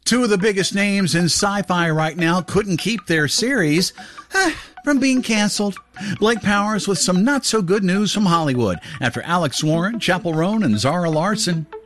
Two of the biggest names in sci-fi right now couldn't keep their series from being canceled. Blake Powers with some not-so-good news from Hollywood after Alex Warren, Chappell Roan, and Zara Larson